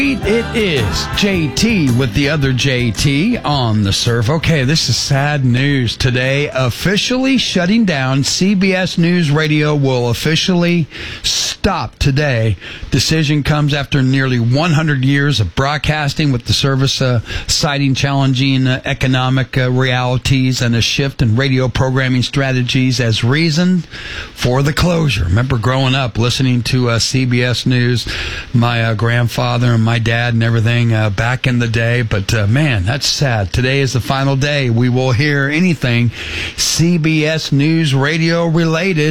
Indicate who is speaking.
Speaker 1: It is JT with the other JT on the Surf. Okay, this is sad news today. Officially shutting down. CBS News Radio will officially stop today. Decision comes after nearly 100 years of broadcasting, with the service citing challenging economic realities and a shift in radio programming strategies as reason for the closure. Remember growing up listening to CBS News, my grandfather and my dad and everything back in the day. But man, that's sad. Today is the final day we will hear anything CBS News Radio related.